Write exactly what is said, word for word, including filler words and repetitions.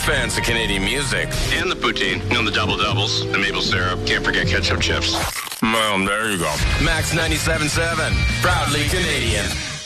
fans of Canadian music. And the poutine, you know, the double doubles, the maple syrup, can't forget ketchup chips. Well, there you go. Max ninety-seven point seven, proudly Canadian.